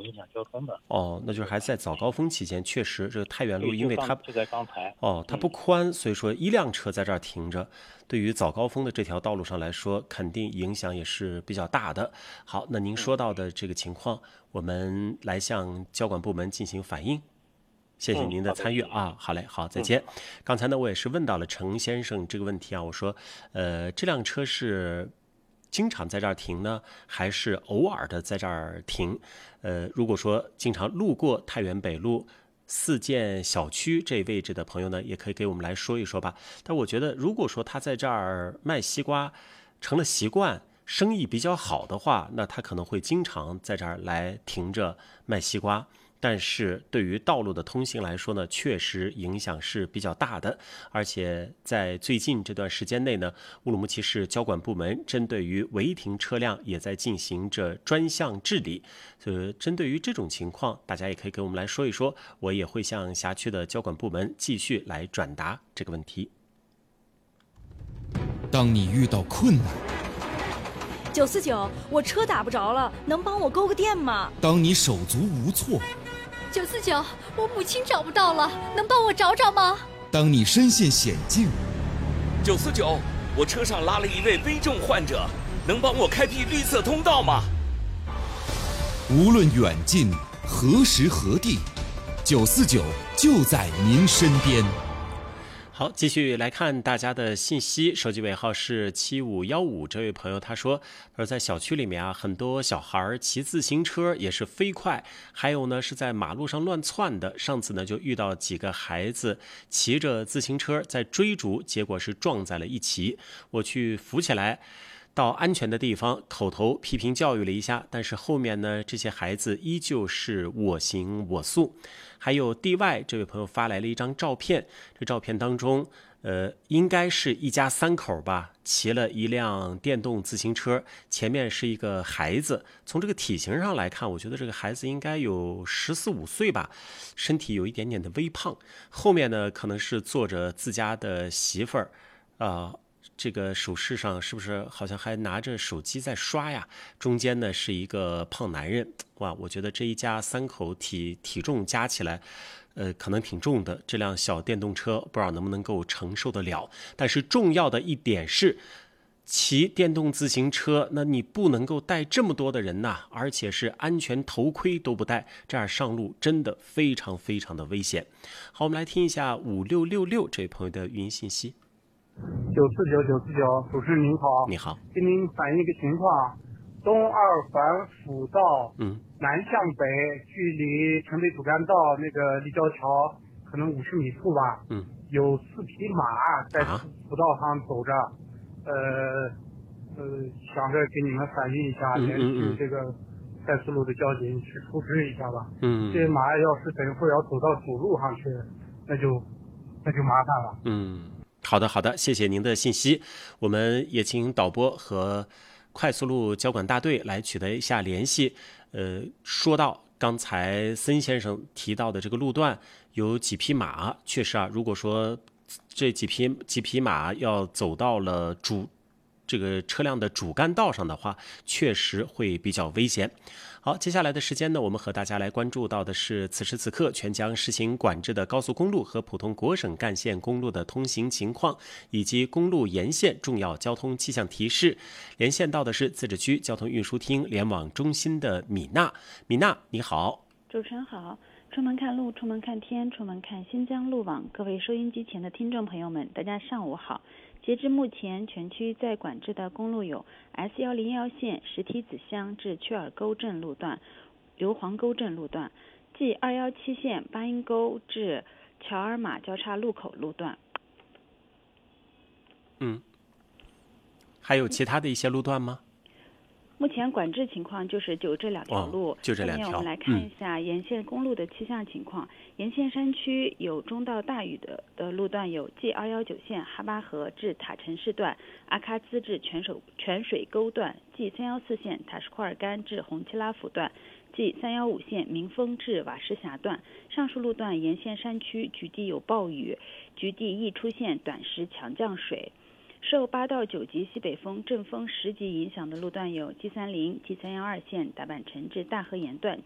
影响交通的。 哦，那就是还在早高峰期间，确实这个太原路，因为它就在刚才。 它不宽，所以说一辆车在这儿停着，对于早高峰的这条道路上来说，肯定影响也是比较大的。好，那您说到的这个情况，我们来向交管部门进行反映。谢谢您的参与啊，好嘞，好，再见。刚才呢，我也是问到了程先生这个问题啊，我说，这辆车是经常在这儿停呢，还是偶尔的在这儿停？如果说经常路过太原北路4建小区这位置的朋友呢，也可以给我们来说一说吧。但我觉得，如果说他在这儿卖西瓜成了习惯，生意比较好的话，那他可能会经常在这儿来停着卖西瓜。但是对于道路的通行来说呢，确实影响是比较大的。而且在最近这段时间内呢，乌鲁木齐市交管部门针对于违停车辆也在进行着专项治理。针对于这种情况，大家也可以给我们来说一说，我也会向辖区的交管部门继续来转达这个问题。 当你遇到困难 ，949，我车打不着了，能帮我勾个电吗？ 当你手足无措 ，949，我母亲找不到了，能帮我找找吗？ 当你身陷险境 ，949，我车上拉了一位危重患者，能帮我开辟绿色通道吗？ 无论远近，何时何地，949就在您身边。 好，继续来看大家的信息。手机尾号是7515，这位朋友他说在小区里面啊，很多小孩骑自行车也是飞快，还有呢是在马路上乱窜的。上次呢就遇到几个孩子骑着自行车在追逐，结果是撞在了一起。我去扶起来，到安全的地方口头批评教育了一下，但是后面呢这些孩子依旧是我行我素。还有DY 这位朋友发来了一张照片，这照片当中应该是一家3口吧，骑了一辆电动自行车，前面是一个孩子。从这个体型上来看，我觉得这个孩子应该有14、15岁吧，身体有一点点的微胖。后面呢可能是坐着自家的媳妇儿这个手势上是不是好像还拿着手机在刷呀？中间呢是一个胖男人。哇，我觉得这一家3口体重加起来可能挺重的，这辆小电动车不知道能不能够承受得了。但是重要的一点是，骑电动自行车，那你不能够带这么多的人呐，而且是安全头盔都不戴，这样上路真的非常非常的危险。好，我们来听一下5666这位朋友的语音信息。 949，主持人您好。 你好， 给您反映一个情况，东二环辅道南向北，距离城北主干道那个立交桥可能50米处吧。有4匹马在辅道上走着，想着给你们反映一下，联系这个快速路的交警去处置一下吧。这些马要是等会要走到主路上去，那就麻烦了。 好的，谢谢您的信息。我们也请导播和快速路交管大队来取得一下联系。说到刚才森先生提到的这个路段有几匹马，确实啊，如果说这几匹马要走到了这个车辆的主干道上的话，确实会比较危险。好，接下来的时间呢，我们和大家来关注到的是此时此刻全疆实行管制的高速公路和普通国省干线公路的通行情况，以及公路沿线重要交通气象提示。连线到的是自治区交通运输厅联网中心的米娜。米娜，你好。 主持人好。出门看路，出门看天，出门看新疆路网。各位收音机前的听众朋友们，大家上午好。截至目前，全区在管制的公路有 S101线石梯子乡至曲尔沟镇路段、硫磺沟镇路段， G217线巴音沟至乔尔玛交叉路口路段。 还有其他的一些路段吗？ 目前管制情况就是就这2条路， 就这2条。 下面我们来看一下沿线公路的气象情况。沿线山区有中到大雨的路段有 G219线哈巴河至塔城市段、阿喀孜至泉水沟段、G314线塔什库尔干至红旗拉府段、G315线民丰至瓦什峡段。上述路段沿线山区局地有暴雨，局地易出现短时强降水。受8到9级西北风、阵风10级影响的路段有 G30、G312线大阪城至大河沿段